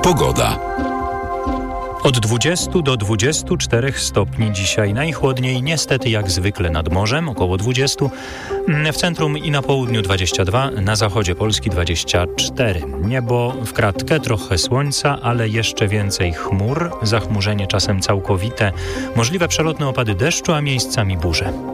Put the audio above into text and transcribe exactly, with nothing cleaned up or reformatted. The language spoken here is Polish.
Pogoda. Od dwudziestu do dwudziestu czterech stopni dzisiaj. Najchłodniej niestety jak zwykle nad morzem, około dwudziestu. W centrum i na południu dwadzieścia dwa, na zachodzie Polski dwadzieścia cztery. Niebo w kratkę, trochę słońca, ale jeszcze więcej chmur. Zachmurzenie czasem całkowite. Możliwe przelotne opady deszczu, a miejscami burze.